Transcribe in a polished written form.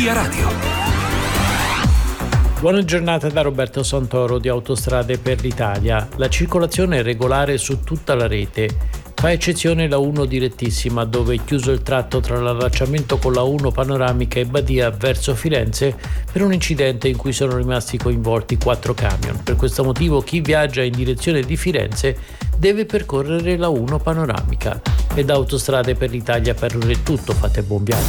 Via Radio. Buona giornata da Roberto Santoro di Autostrade per l'Italia. La circolazione è regolare su tutta la rete. Fa eccezione la 1 direttissima, dove è chiuso il tratto tra l'allacciamento con la 1 panoramica e Badia verso Firenze per un incidente in cui sono rimasti coinvolti 4 camion. Per questo motivo chi viaggia in direzione di Firenze deve percorrere la 1 panoramica. E da Autostrade per l'Italia per ora è tutto, fate buon viaggio.